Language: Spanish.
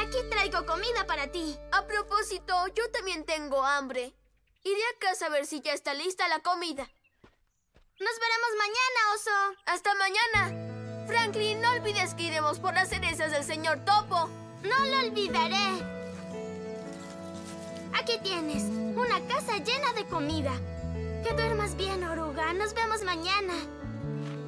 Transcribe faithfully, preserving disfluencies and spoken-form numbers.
Aquí traigo comida para ti. A propósito, yo también tengo hambre. Iré a casa a ver si ya está lista la comida. Nos veremos mañana, oso. ¡Hasta mañana! Franklin, no olvides que iremos por las cerezas del señor Topo. No lo olvidaré. Aquí tienes, una casa llena de comida. Que duermas bien, oruga. Nos vemos mañana.